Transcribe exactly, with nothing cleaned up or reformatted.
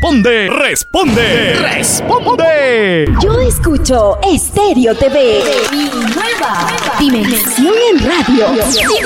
responde, responde, responde. Yo escucho Estéreo T V, mi nueva dimensión en radio.